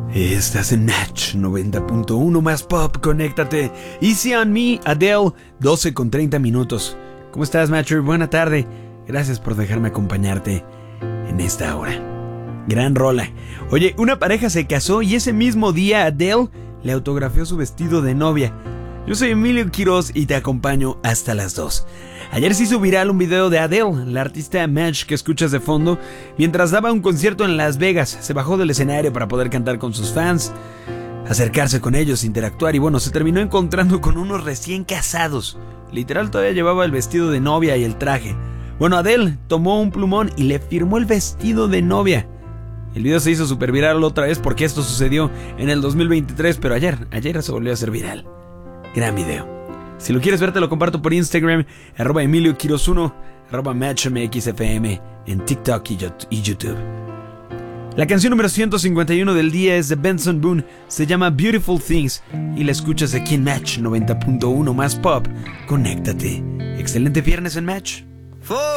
Estás en Match 90.1 más pop, conéctate. Easy on Me, Adele, 12:30. ¿Cómo estás, Matcher? Buena tarde. Gracias por dejarme acompañarte en esta hora. Gran rola. Oye, una pareja se casó y ese mismo día Adele le autografió su vestido de novia. Yo soy Emilio Quiroz y te acompaño hasta las 2. Ayer se hizo viral un video de Adele, la artista Match que escuchas de fondo, mientras daba un concierto en Las Vegas. Se bajó del escenario para poder cantar con sus fans, acercarse con ellos, interactuar y bueno, se terminó encontrando con unos recién casados. Literal todavía llevaba el vestido de novia y el traje. Bueno, Adele tomó un plumón y le firmó el vestido de novia. El video se hizo súper viral otra vez porque esto sucedió en el 2023, pero ayer se volvió a hacer viral. Gran video. Si lo quieres ver, te lo comparto por Instagram, @EmilioQuiroz1, @MatchMXFM, en TikTok y YouTube. La canción número 151 del día es de Benson Boone, se llama Beautiful Things y la escuchas aquí en Match 90.1 más pop. Conéctate. Excelente viernes en Match.